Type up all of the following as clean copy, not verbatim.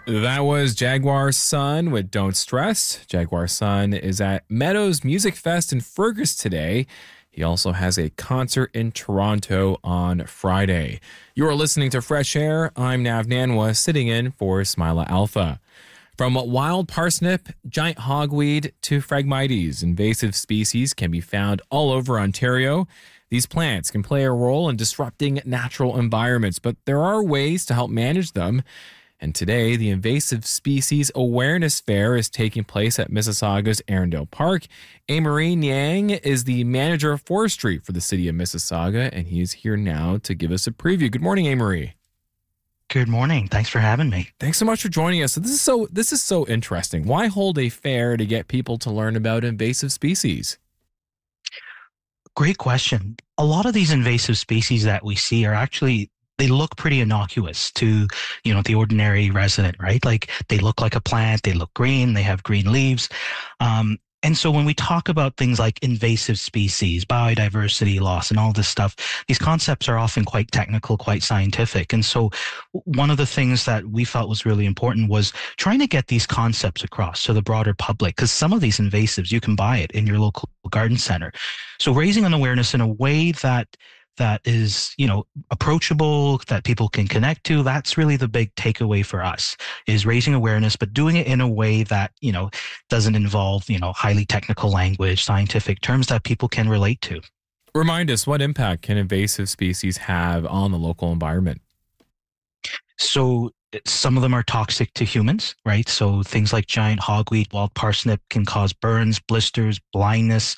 That was Jaguar Sun with Don't Stress. Jaguar Sun is at Meadows Music Fest in Fergus today. He also has a concert in Toronto on Friday. You are listening to Fresh Air. I'm Nav Nanwa, sitting in for Smilah Alpha. From wild parsnip, giant hogweed to Phragmites, invasive species can be found all over Ontario. These plants can play a role in disrupting natural environments, but there are ways to help manage them. And today, the Invasive Species Awareness Fair is taking place at Mississauga's Arundel Park. Amory Niang is the manager of forestry for the city of Mississauga, and he is here now to give us a preview. Good morning, Amory. Good morning. Thanks for having me. Thanks so much for joining us. So this is so interesting. Why hold a fair to get people to learn about invasive species? Great question. A lot of these invasive species that we see are actually, they look pretty innocuous to, the ordinary resident, right? Like they look like a plant, they look green, they have green leaves. And so when we talk about things like invasive species, biodiversity loss, and all this stuff, these concepts are often quite technical, quite scientific. And so one of the things that we felt was really important was trying to get these concepts across to the broader public, because some of these invasives, you can buy it in your local garden center. So raising an awareness in a way that is, approachable, that people can connect to. That's really the big takeaway for us, is raising awareness, but doing it in a way that, doesn't involve, highly technical language, scientific terms that people can relate to. Remind us, what impact can invasive species have on the local environment? So some of them are toxic to humans, right? So things like giant hogweed, wild parsnip can cause burns, blisters, blindness.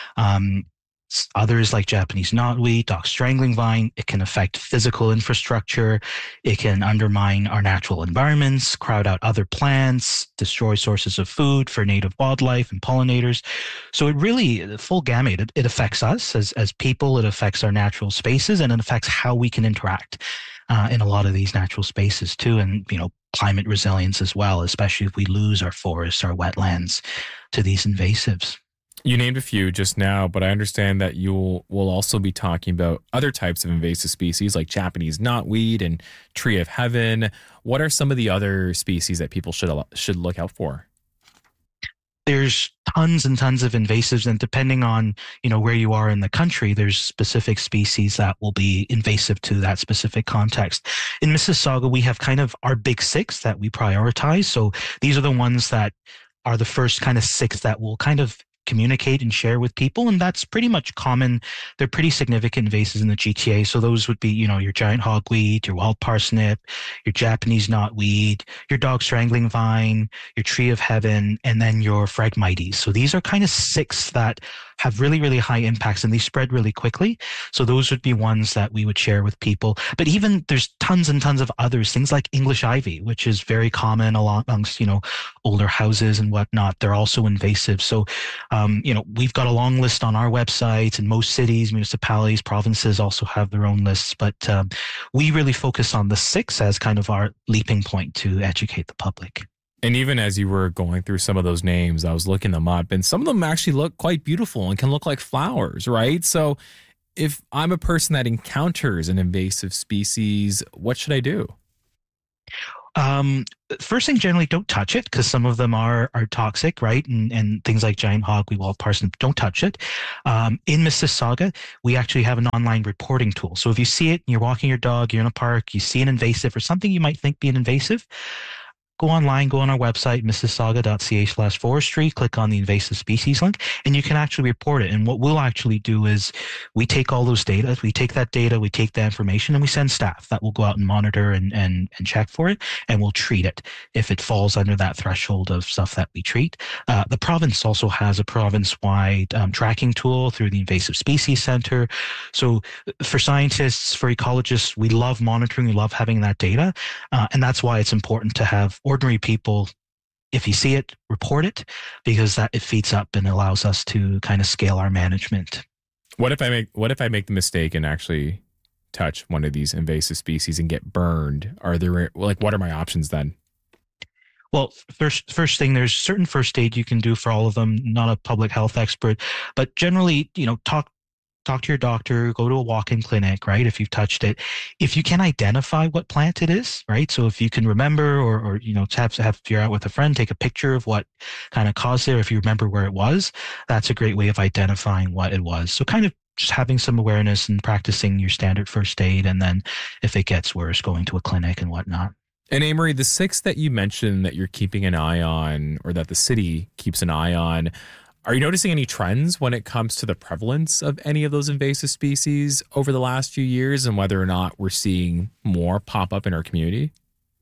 Others like Japanese knotweed, dog strangling vine, it can affect physical infrastructure. It can undermine our natural environments, crowd out other plants, destroy sources of food for native wildlife and pollinators. So it really, the full gamut, it affects us as people, it affects our natural spaces, and it affects how we can interact in a lot of these natural spaces too. And, climate resilience as well, especially if we lose our forests, our wetlands to these invasives. You named a few just now, but I understand that you will also be talking about other types of invasive species like Japanese knotweed and tree of heaven. What are some of the other species that people should look out for? There's tons and tons of invasives, and depending on, where you are in the country, there's specific species that will be invasive to that specific context. In Mississauga, we have kind of our big six that we prioritize. So these are the ones that are the first kind of six that will kind of communicate and share with people, and that's pretty much common. They're pretty significant invasives in the GTA. So those would be, your giant hogweed, your wild parsnip, your Japanese knotweed, your dog strangling vine, your tree of heaven, and then your Phragmites. So these are kind of six that have really, really high impacts, and they spread really quickly. So those would be ones that we would share with people. But even there's tons and tons of others, things like English ivy, which is very common amongst, older houses and whatnot. They're also invasive. So, we've got a long list on our websites, and most cities, municipalities, provinces also have their own lists. But we really focus on the six as kind of our leaping point to educate the public. And even as you were going through some of those names, I was looking them up, and some of them actually look quite beautiful and can look like flowers, right? So if I'm a person that encounters an invasive species, what should I do? First thing, generally don't touch it, because some of them are toxic, right? And things like giant hogweed, wild parsnip, don't touch it. In Mississauga, we actually have an online reporting tool. So if you see it, you're walking your dog, you're in a park, you see an invasive or something you might think be an invasive, go online, go on our website, mississauga.ca/forestry, click on the invasive species link, and you can actually report it. And what we'll actually do is we take all those data, we take that information, and we send staff that will go out and monitor and check for it, and we'll treat it if it falls under that threshold of stuff that we treat. The province also has a province-wide tracking tool through the Invasive Species Center. So for scientists, for ecologists, we love monitoring, we love having that data, and that's why it's important to have ordinary people, if you see it, report it, because that it feeds up and allows us to kind of scale our management. What if I make the mistake and actually touch one of these invasive species and get burned? What are my options then? Well, first thing, there's certain first aid you can do for all of them. Not a public health expert, but generally, talk talk to your doctor, go to a walk-in clinic, right? If you've touched it, if you can identify what plant it is, right? So if you can remember, or have if you're out with a friend, take a picture of what kind of caused it. Or if you remember where it was, that's a great way of identifying what it was. So kind of just having some awareness and practicing your standard first aid, and then if it gets worse, going to a clinic and whatnot. And Amory, the six that you mentioned that you're keeping an eye on, or that the city keeps an eye on, are you noticing any trends when it comes to the prevalence of any of those invasive species over the last few years, and whether or not we're seeing more pop up in our community?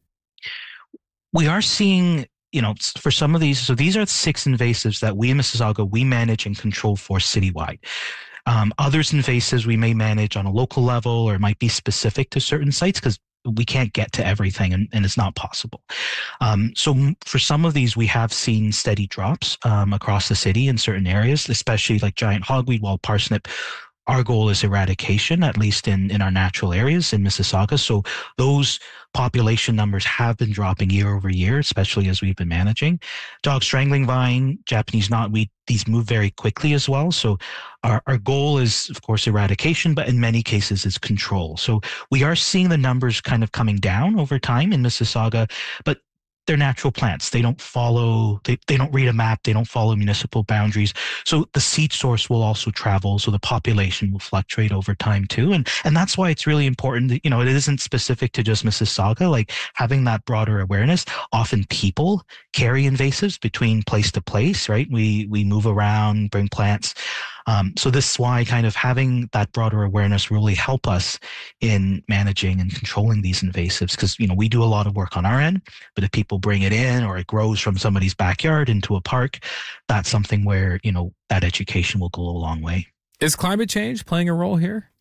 We are seeing, for some of these, so these are 6 invasives that we in Mississauga, we manage and control for citywide. Others invasives we may manage on a local level, or it might be specific to certain sites because we can't get to everything, and it's not possible. So for some of these, we have seen steady drops across the city in certain areas, especially like giant hogweed, wild parsnip. Our goal is eradication, at least in our natural areas in Mississauga. So those population numbers have been dropping year over year, especially as we've been managing. Dog strangling vine, Japanese knotweed, these move very quickly as well. So our goal is, of course, eradication, but in many cases it's control. So we are seeing the numbers kind of coming down over time in Mississauga, but they're natural plants. They don't follow, they don't read a map. They don't follow municipal boundaries. So the seed source will also travel. So the population will fluctuate over time too. And that's why it's really important that, it isn't specific to just Mississauga, like having that broader awareness. Often people carry invasives between place to place, right? We move around, bring plants. So this is why kind of having that broader awareness really help us in managing and controlling these invasives, because, we do a lot of work on our end, but if people bring it in or it grows from somebody's backyard into a park, that's something where, that education will go a long way. Is climate change playing a role here?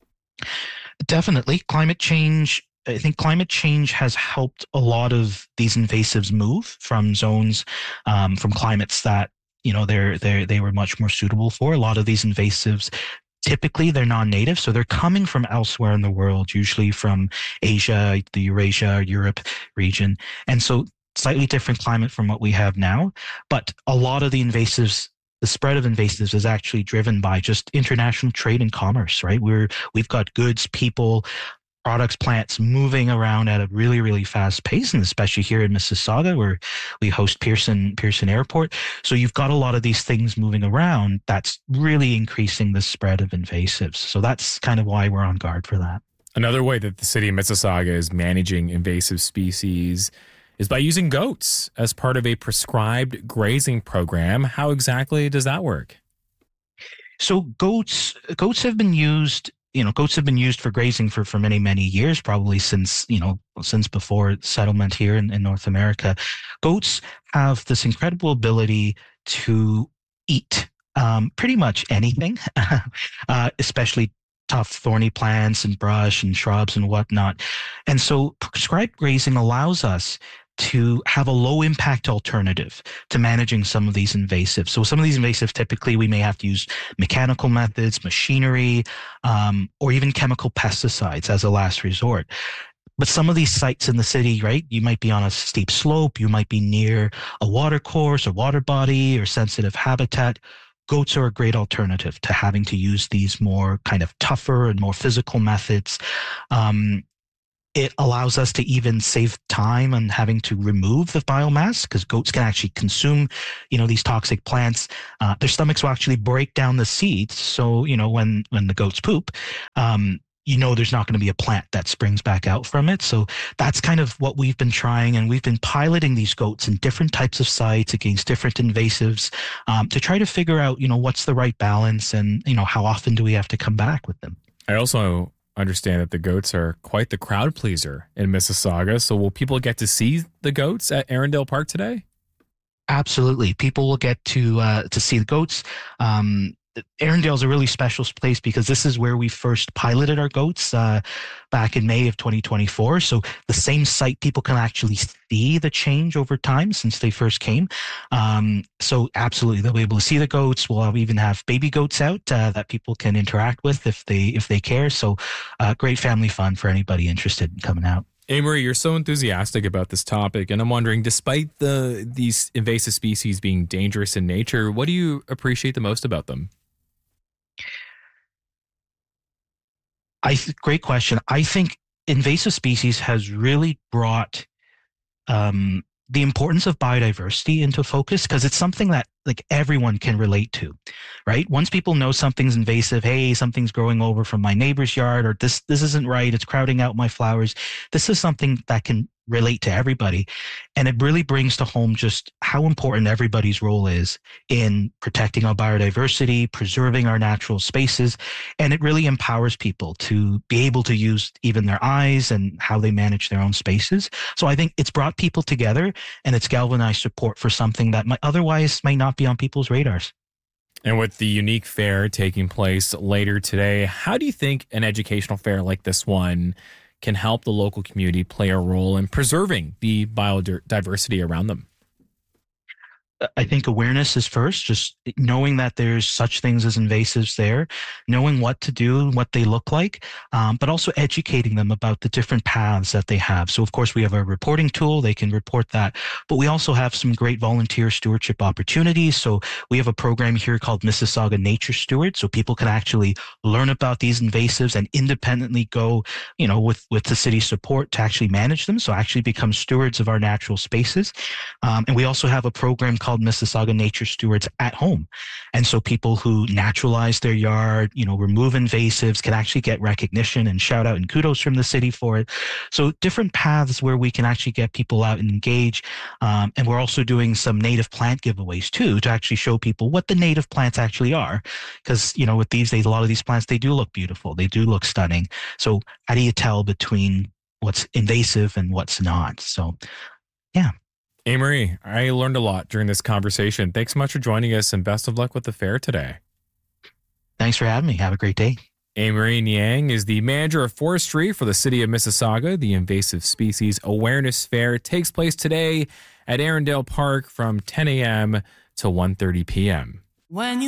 Definitely. I think climate change has helped a lot of these invasives move from zones, from climates that they were much more suitable for. A lot of these invasives, typically they're non-native, so they're coming from elsewhere in the world, usually from Asia, the Eurasia, Europe region. And so slightly different climate from what we have now. But a lot of the invasives, the spread of invasives is actually driven by just international trade and commerce, right? We've got goods, people, products, plants moving around at a really, really fast pace, and especially here in Mississauga, where we host Pearson Airport. So you've got a lot of these things moving around that's really increasing the spread of invasives. So that's kind of why we're on guard for that. Another way that the city of Mississauga is managing invasive species is by using goats as part of a prescribed grazing program. How exactly does that work? So goats have been used. Goats have been used for grazing for many, many years, probably since before settlement here in North America. Goats have this incredible ability to eat pretty much anything, especially tough, thorny plants and brush and shrubs and whatnot. And so prescribed grazing allows us to have a low impact alternative to managing some of these invasives. So some of these invasives, typically we may have to use mechanical methods, machinery, or even chemical pesticides as a last resort. But some of these sites in the city, right, you might be on a steep slope, you might be near a water course or water body or sensitive habitat. Goats are a great alternative to having to use these more kind of tougher and more physical methods. It allows us to even save time on having to remove the biomass, because goats can actually consume, these toxic plants. Their stomachs will actually break down the seeds. So, when the goats poop, there's not going to be a plant that springs back out from it. So that's kind of what we've been trying. And we've been piloting these goats in different types of sites against different invasives, to try to figure out, what's the right balance and, how often do we have to come back with them. I also understand that the goats are quite the crowd pleaser in Mississauga. So will people get to see the goats at Arundel Park today? Absolutely. People will get to see the goats. Arundel is a really special place because this is where we first piloted our goats back in May of 2024. So the same site, people can actually see the change over time since they first came. So absolutely, they'll be able to see the goats. We'll even have baby goats out that people can interact with if they care. So great family fun for anybody interested in coming out. Amory, you're so enthusiastic about this topic, and I'm wondering, despite these invasive species being dangerous in nature, what do you appreciate the most about them? Great question. I think invasive species has really brought the importance of biodiversity into focus because it's something that like everyone can relate to, right? Once people know something's invasive, hey, something's growing over from my neighbor's yard, or this isn't right, it's crowding out my flowers. This is something that can relate to everybody. And it really brings to home just how important everybody's role is in protecting our biodiversity, preserving our natural spaces. And it really empowers people to be able to use even their eyes and how they manage their own spaces. So I think it's brought people together and it's galvanized support for something that might not be on people's radars. And with the unique fair taking place later today, how do you think an educational fair like this one can help the local community play a role in preserving the biodiversity around them? I think awareness is first, just knowing that there's such things as invasives there, knowing what to do and what they look like, but also educating them about the different paths that they have. So, of course, we have a reporting tool. They can report that, but we also have some great volunteer stewardship opportunities. So we have a program here called Mississauga Nature Steward. So people can actually learn about these invasives and independently go, with the city's support to actually manage them. So actually become stewards of our natural spaces. And we also have a program called Mississauga Nature Stewards at Home. And so people who naturalize their yard, remove invasives can actually get recognition and shout out and kudos from the city for it. So different paths where we can actually get people out and engage. And we're also doing some native plant giveaways too, to actually show people what the native plants actually are. Because, with these days, a lot of these plants, they do look beautiful. They do look stunning. So how do you tell between what's invasive and what's not? So, yeah. Amory, I learned a lot during this conversation. Thanks so much for joining us and best of luck with the fair today. Thanks for having me. Have a great day. Amory Niang is the manager of forestry for the city of Mississauga. The Invasive Species Awareness Fair takes place today at Arundel Park from 10 a.m. to 1:30 p.m. When you